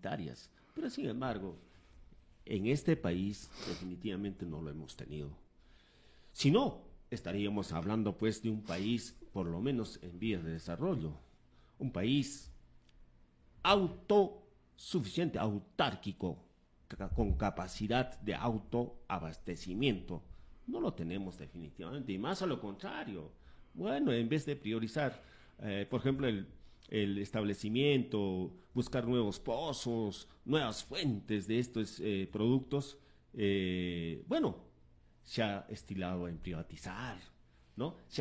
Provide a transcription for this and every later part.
prioritarias. Pero sin embargo, en este país definitivamente no lo hemos tenido. Si no, estaríamos hablando pues de un país, por lo menos en vías de desarrollo, un país autosuficiente, autárquico, con capacidad de autoabastecimiento. No lo tenemos definitivamente, y más a lo contrario. Bueno, en vez de priorizar, por ejemplo, el establecimiento, buscar nuevos pozos, nuevas fuentes de estos productos, bueno, se ha estilado en privatizar, ¿no? Se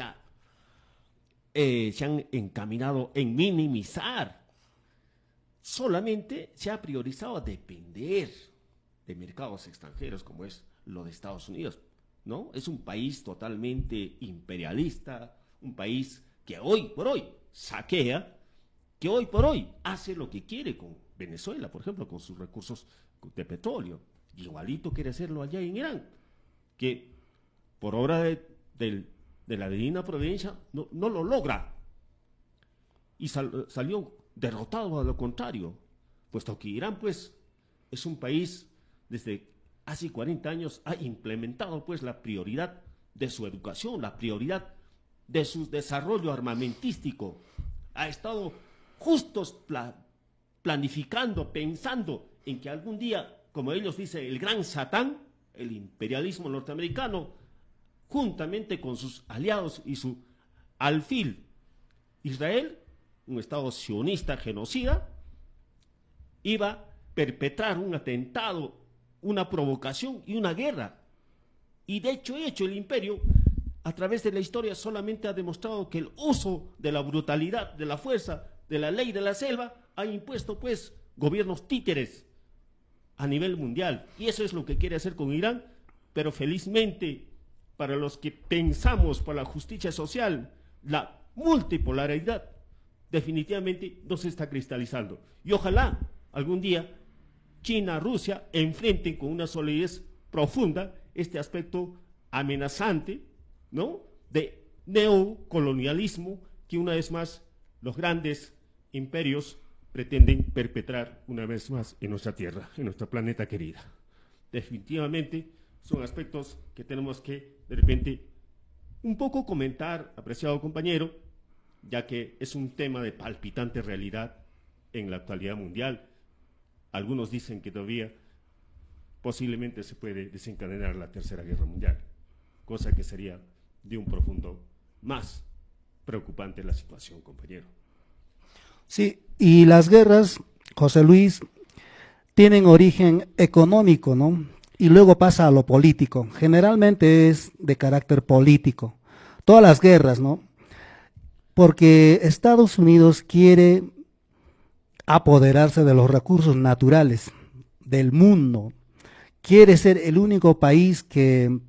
han encaminado en minimizar. Solamente se ha priorizado a depender de mercados extranjeros, como es lo de Estados Unidos, ¿no? Es un país totalmente imperialista, un país que hoy por hoy saquea, que hoy por hoy hace lo que quiere con Venezuela, por ejemplo, con sus recursos de petróleo. Igualito quiere hacerlo allá en Irán, que por obra de la divina providencia no lo logra. Y salió derrotado a lo contrario, puesto que Irán, pues, es un país desde hace 40 años ha implementado, pues, la prioridad de su educación, la prioridad de su desarrollo armamentístico. Ha estado justos planificando, pensando en que algún día, como ellos dicen, el gran Satán, el imperialismo norteamericano, juntamente con sus aliados y su alfil Israel, un Estado sionista genocida, iba a perpetrar un atentado, una provocación y una guerra. Y de hecho el imperio, a través de la historia, solamente ha demostrado que el uso de la brutalidad, de la fuerza, de la ley de la selva, ha impuesto pues gobiernos títeres a nivel mundial. Y eso es lo que quiere hacer con Irán, pero felizmente para los que pensamos por la justicia social, la multipolaridad definitivamente no se está cristalizando. Y ojalá algún día China, Rusia enfrenten con una solidez profunda este aspecto amenazante, ¿no?, de neocolonialismo que una vez más los grandes imperios pretenden perpetrar una vez más en nuestra tierra, en nuestra planeta querida. Definitivamente son aspectos que tenemos que de repente un poco comentar, apreciado compañero, ya que es un tema de palpitante realidad en la actualidad mundial. Algunos dicen que todavía posiblemente se puede desencadenar la Tercera Guerra Mundial, cosa que sería de un profundo más preocupante la situación, compañero. Sí, y las guerras, José Luis, tienen origen económico, ¿no? Y luego pasa a lo político. Generalmente es de carácter político. Todas las guerras, ¿no? Porque Estados Unidos quiere apoderarse de los recursos naturales del mundo. Quiere ser el único país que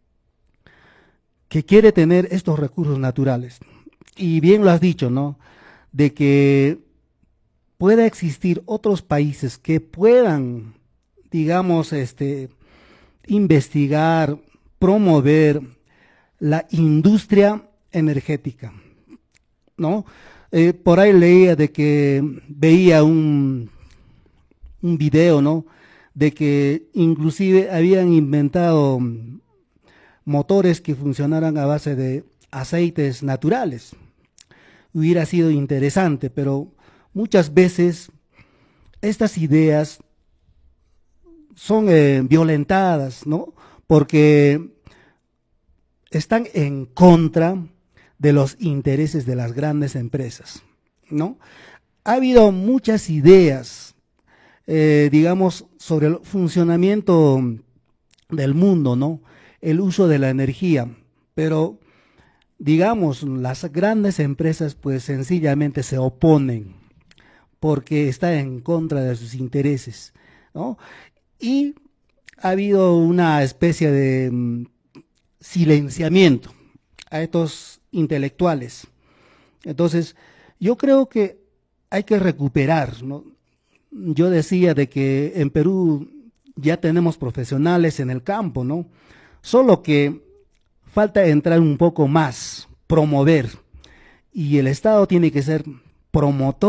quiere tener estos recursos naturales. Y bien lo has dicho, ¿no?, de que pueda existir otros países que puedan, digamos, investigar, promover la industria energética, ¿no? Por ahí leía de que veía un video, ¿no?, de que inclusive habían inventado motores que funcionaran a base de aceites naturales. Hubiera sido interesante, pero muchas veces estas ideas son violentadas, ¿no?, porque están en contra de los intereses de las grandes empresas, ¿no? Ha habido muchas ideas, digamos, sobre el funcionamiento del mundo, ¿no?, el uso de la energía, pero digamos, las grandes empresas pues sencillamente se oponen porque está en contra de sus intereses, ¿no? Y ha habido una especie de silenciamiento a estos intelectuales. Entonces, yo creo que hay que recuperar, ¿no? Yo decía de que en Perú ya tenemos profesionales en el campo, ¿no? Solo que falta entrar un poco más, promover, y el Estado tiene que ser promotor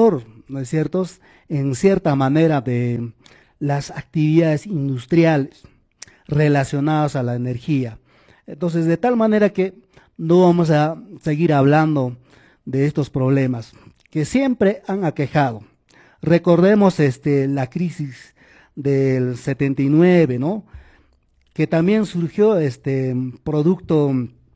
¿no es cierto?, en cierta manera de las actividades industriales relacionadas a la energía. Entonces, de tal manera que no vamos a seguir hablando de estos problemas que siempre han aquejado. Recordemos la crisis del 79, ¿no?, que también surgió producto,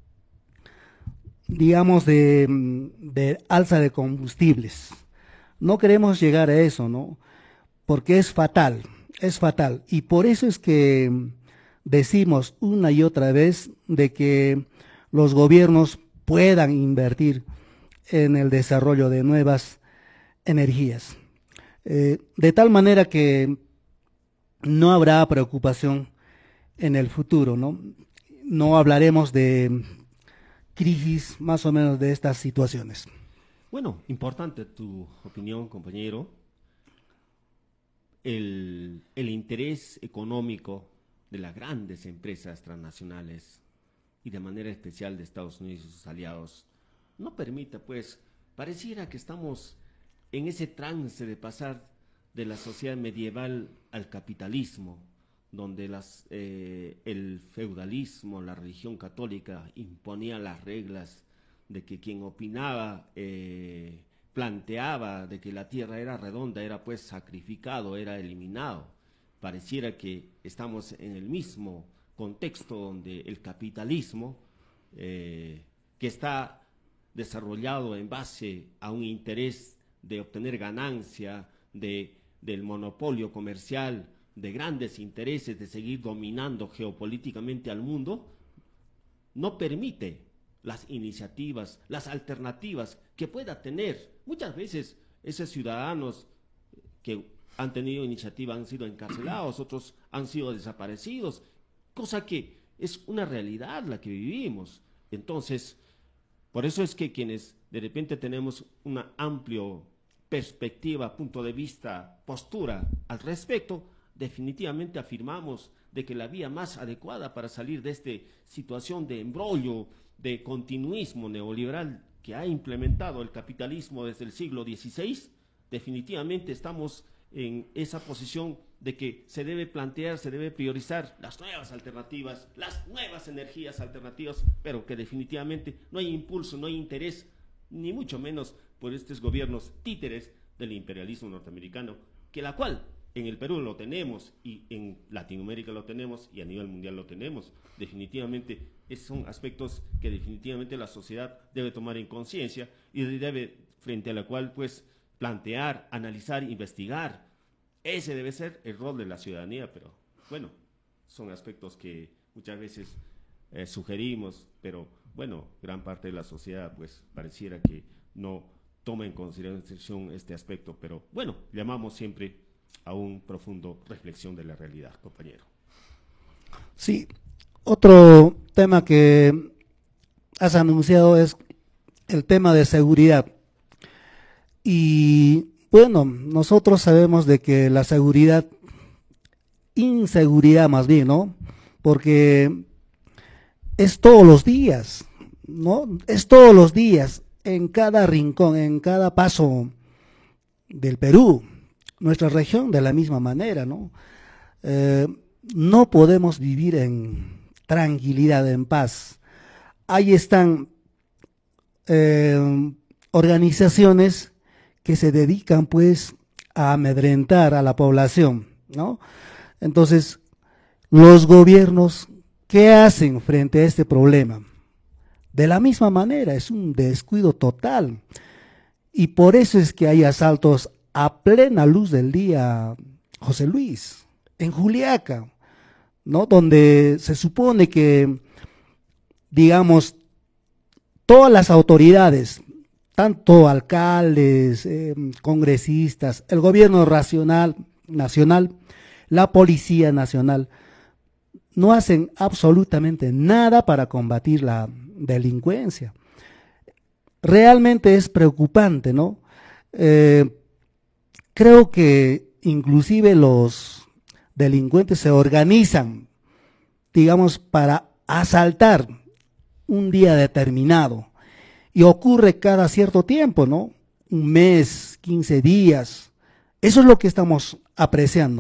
digamos, de alza de combustibles. No queremos llegar a eso, ¿no?, porque es fatal, y por eso es que decimos una y otra vez de que los gobiernos puedan invertir en el desarrollo de nuevas energías, de tal manera que no habrá preocupación en el futuro, ¿no? No hablaremos de crisis más o menos de estas situaciones. Bueno, importante tu opinión, compañero. El interés económico de las grandes empresas transnacionales y de manera especial de Estados Unidos y sus aliados no permite, pues, pareciera que estamos en ese trance de pasar de la sociedad medieval al capitalismo, donde el feudalismo, la religión católica imponía las reglas de que quien opinaba, planteaba de que la tierra era redonda, era pues sacrificado, era eliminado. Pareciera que estamos en el mismo contexto donde el capitalismo, que está desarrollado en base a un interés de obtener ganancia, del monopolio comercial, de grandes intereses de seguir dominando geopolíticamente al mundo, no permite las iniciativas, las alternativas que pueda tener. Muchas veces esos ciudadanos que han tenido iniciativa han sido encarcelados, otros han sido desaparecidos, cosa que es una realidad la que vivimos. Entonces, por eso es que quienes de repente tenemos una amplia perspectiva, punto de vista, postura al respecto, definitivamente afirmamos de que la vía más adecuada para salir de esta situación de embrollo, de continuismo neoliberal que ha implementado el capitalismo desde el siglo XVI, definitivamente estamos en esa posición de que se debe plantear, se debe priorizar las nuevas alternativas, las nuevas energías alternativas, pero que definitivamente no hay impulso, no hay interés, ni mucho menos por estos gobiernos títeres del imperialismo norteamericano, que la cual en el Perú lo tenemos y en Latinoamérica lo tenemos y a nivel mundial lo tenemos. Definitivamente son aspectos que definitivamente la sociedad debe tomar en conciencia y debe, frente a la cual pues plantear, analizar, investigar. Ese debe ser el rol de la ciudadanía, pero bueno, son aspectos que muchas veces sugerimos, pero bueno, gran parte de la sociedad pues pareciera que no toma en consideración este aspecto, pero bueno, llamamos siempre a un profundo reflexión de la realidad, compañero. Sí, otro tema que has anunciado es el tema de seguridad. Y bueno, nosotros sabemos de que la seguridad, inseguridad más bien, ¿no? Porque es todos los días, ¿no? Es todos los días, en cada rincón, en cada paso del Perú, nuestra región de la misma manera, ¿no? No podemos vivir en tranquilidad, en paz. Ahí están organizaciones que se dedican pues a amedrentar a la población, ¿no? Entonces, los gobiernos, ¿qué hacen frente a este problema? De la misma manera, es un descuido total. Y por eso es que hay asaltos a plena luz del día, José Luis, en Juliaca, ¿no? Donde se supone que, digamos, todas las autoridades, tanto alcaldes, congresistas, el gobierno nacional, la Policía Nacional, no hacen absolutamente nada para combatir la delincuencia. Realmente es preocupante, ¿no? Creo que inclusive los delincuentes se organizan, digamos, para asaltar un día determinado. Y ocurre cada cierto tiempo, ¿no? un mes, 15 días. Eso es lo que estamos apreciando.